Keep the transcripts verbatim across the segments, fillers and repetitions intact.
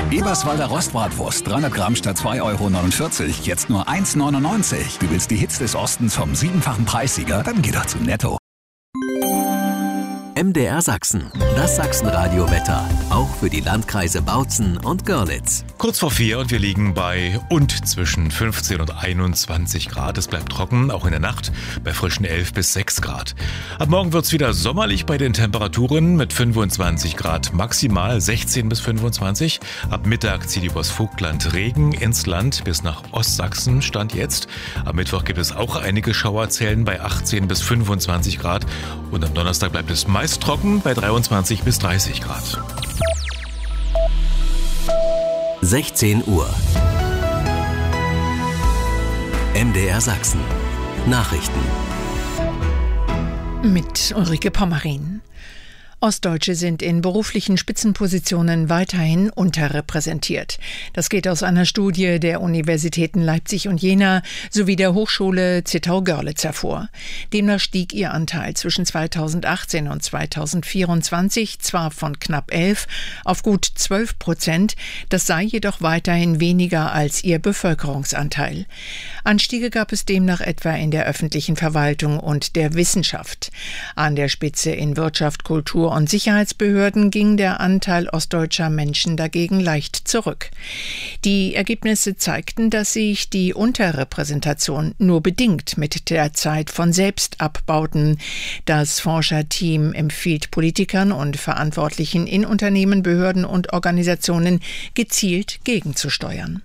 Eberswalder Rostbratwurst, dreihundert Gramm statt zwei Euro neunundvierzig, jetzt nur eins neunundneunzig. Du willst die Hits des Ostens vom siebenfachen Preissieger? Dann geh doch zu Netto. M D R Sachsen, das Sachsenradio-Wetter, auch für die Landkreise Bautzen und Görlitz. Kurz vor vier und wir liegen bei und zwischen fünfzehn und einundzwanzig Grad. Es bleibt trocken, auch in der Nacht bei frischen elf bis sechs Grad. Ab morgen wird es wieder sommerlich bei den Temperaturen mit fünfundzwanzig Grad maximal, sechzehn bis fünfundzwanzig. Ab Mittag zieht übers Vogtland Regen ins Land bis nach Ostsachsen, Stand jetzt. Am Mittwoch gibt es auch einige Schauerzellen bei achtzehn bis fünfundzwanzig Grad. Und am Donnerstag bleibt es meist trocken bei dreiundzwanzig bis dreißig Grad. sechzehn Uhr. M D R Sachsen. Nachrichten. Mit Ulrike Pommerin. Ostdeutsche sind in beruflichen Spitzenpositionen weiterhin unterrepräsentiert. Das geht aus einer Studie der Universitäten Leipzig und Jena sowie der Hochschule Zittau-Görlitz hervor. Demnach stieg ihr Anteil zwischen zweitausendachtzehn und zweitausendvierundzwanzig zwar von knapp elf auf gut zwölf Prozent, das sei jedoch weiterhin weniger als ihr Bevölkerungsanteil. Anstiege gab es demnach etwa in der öffentlichen Verwaltung und der Wissenschaft. An der Spitze in Wirtschaft, Kultur und Sicherheitsbehörden ging der Anteil ostdeutscher Menschen dagegen leicht zurück. Die Ergebnisse zeigten, dass sich die Unterrepräsentation nur bedingt mit der Zeit von selbst abbauten. Das Forscherteam empfiehlt Politikern und Verantwortlichen in Unternehmen, Behörden und Organisationen gezielt gegenzusteuern.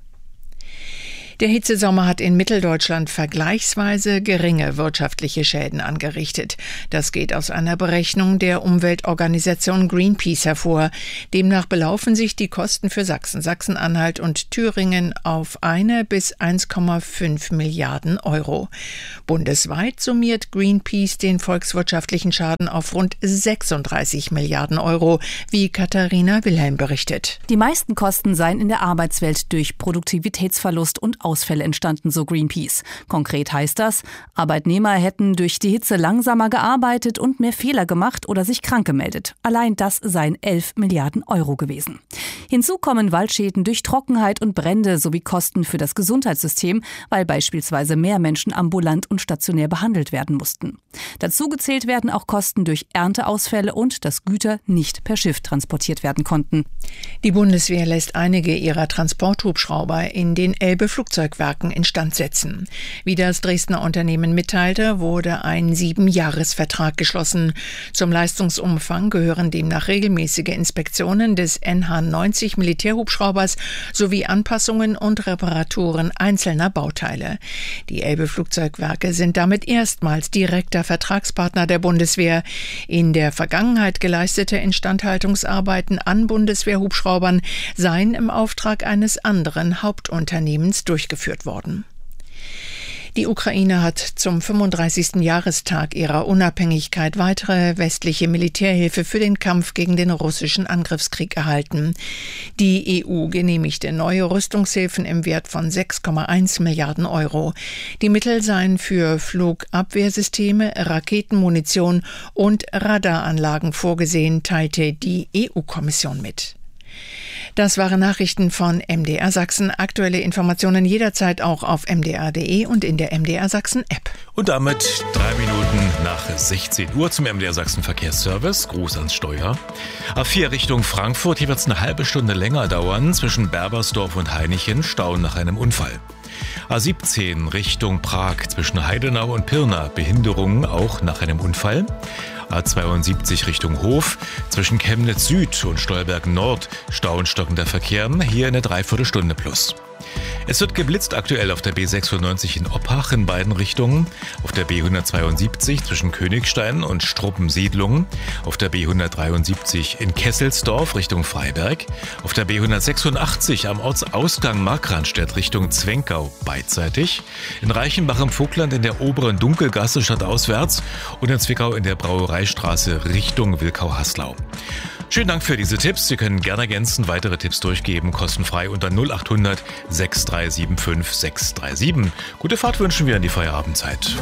Der Hitzesommer hat in Mitteldeutschland vergleichsweise geringe wirtschaftliche Schäden angerichtet. Das geht aus einer Berechnung der Umweltorganisation Greenpeace hervor. Demnach belaufen sich die Kosten für Sachsen, Sachsen-Anhalt und Thüringen auf eine bis eins Komma fünf Milliarden Euro. Bundesweit summiert Greenpeace den volkswirtschaftlichen Schaden auf rund sechsunddreißig Milliarden Euro, wie Katharina Wilhelm berichtet. Die meisten Kosten seien in der Arbeitswelt durch Produktivitätsverlust und Ausfälle entstanden, so Greenpeace. Konkret heißt das, Arbeitnehmer hätten durch die Hitze langsamer gearbeitet und mehr Fehler gemacht oder sich krank gemeldet. Allein das seien elf Milliarden Euro gewesen. Hinzu kommen Waldschäden durch Trockenheit und Brände sowie Kosten für das Gesundheitssystem, weil beispielsweise mehr Menschen ambulant und stationär behandelt werden mussten. Dazu gezählt werden auch Kosten durch Ernteausfälle und dass Güter nicht per Schiff transportiert werden konnten. Die Bundeswehr lässt einige ihrer Transporthubschrauber in den Elbe-Flugzeugwerken instand setzen. Wie das Dresdner Unternehmen mitteilte, wurde ein Siebenjahresvertrag geschlossen. Zum Leistungsumfang gehören demnach regelmäßige Inspektionen des N H neunzig Militärhubschraubers sowie Anpassungen und Reparaturen einzelner Bauteile. Die Elbe-Flugzeugwerke sind damit erstmals direkter Vertragspartner der Bundeswehr. In der Vergangenheit geleistete Instandhaltungsarbeiten an Bundeswehrhubschraubern seien im Auftrag eines anderen Hauptunternehmens durchgeführt worden. Die Ukraine hat zum fünfunddreißigsten Jahrestag ihrer Unabhängigkeit weitere westliche Militärhilfe für den Kampf gegen den russischen Angriffskrieg erhalten. Die E U genehmigte neue Rüstungshilfen im Wert von sechs Komma eins Milliarden Euro. Die Mittel seien für Flugabwehrsysteme, Raketenmunition und Radaranlagen vorgesehen, teilte die E U-Kommission mit. Das waren Nachrichten von M D R Sachsen. Aktuelle Informationen jederzeit auch auf m d r punkt d e und in der M D R Sachsen App. Und damit drei Minuten nach sechzehn Uhr zum M D R Sachsen Verkehrsservice. Gruß ans Steuer. A vier Richtung Frankfurt. Hier wird es eine halbe Stunde länger dauern. Zwischen Berbersdorf und Hainichen Stauen nach einem Unfall. A siebzehn Richtung Prag. Zwischen Heidenau und Pirna Behinderungen auch nach einem Unfall. A zweiundsiebzig Richtung Hof. Zwischen Chemnitz Süd und Stolberg Nord Stau und stockender Verkehr. Hier eine Dreiviertelstunde plus. Es wird geblitzt aktuell auf der B sechsundneunzig in Oppach in beiden Richtungen, auf der B hundertzweiundsiebzig zwischen Königstein und Struppensiedlung, auf der B hundertdreiundsiebzig in Kesselsdorf Richtung Freiberg, auf der B hundertsechsundachtzig am Ortsausgang Markranstädt Richtung Zwenkau beidseitig, in Reichenbach im Vogtland in der oberen Dunkelgasse stadtauswärts und in Zwickau in der Brauereistraße Richtung Wilkau-Haslau. Vielen Dank für diese Tipps. Sie können gerne ergänzend weitere Tipps durchgeben, kostenfrei unter null achthundert sechs drei sieben fünf sechs drei sieben. Gute Fahrt wünschen wir in die Feierabendzeit.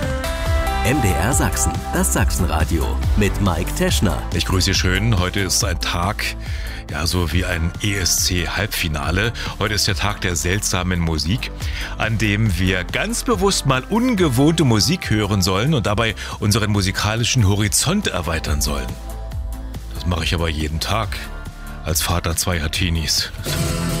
M D R Sachsen, das Sachsenradio mit Mike Teschner. Ich grüße Sie schön. Heute ist ein Tag, Ja, so wie ein E S C-Halbfinale. Heute ist der Tag der seltsamen Musik, an dem wir ganz bewusst mal ungewohnte Musik hören sollen und dabei unseren musikalischen Horizont erweitern sollen. Das mache ich aber jeden Tag als Vater zweier Teenies.